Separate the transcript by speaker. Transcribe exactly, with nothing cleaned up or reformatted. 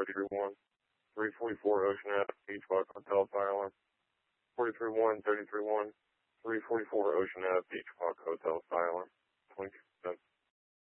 Speaker 1: thirty-three one, three forty-four Ocean Ave, Beach Park Hotel Fire Alarm. forty-three one, thirty-three one, three forty-four Ocean Ave, Beach Park Hotel Fire Alarm. twenty-two.